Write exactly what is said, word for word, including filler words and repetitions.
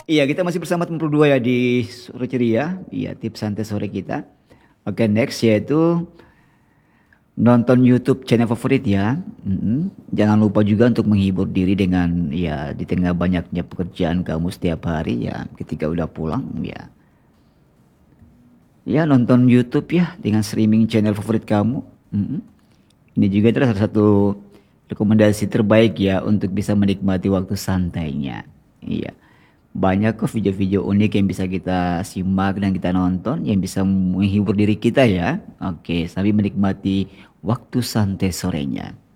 Iya, kita masih bersama teman dua ya di Sore Ceria. Iya, tips santai sore kita. Oke, next yaitu nonton YouTube channel favorit ya. Mm-mm. Jangan lupa juga untuk menghibur diri dengan ya di tengah banyaknya pekerjaan kamu setiap hari ya. Ketika udah pulang ya, ya nonton YouTube ya dengan streaming channel favorit kamu. Mm-mm. Ini juga adalah salah satu rekomendasi terbaik ya untuk bisa menikmati waktu santainya. Iya. Banyak kok video-video unik yang bisa kita simak dan kita nonton yang bisa menghibur diri kita ya. Oke, sambil menikmati waktu santai sorenya.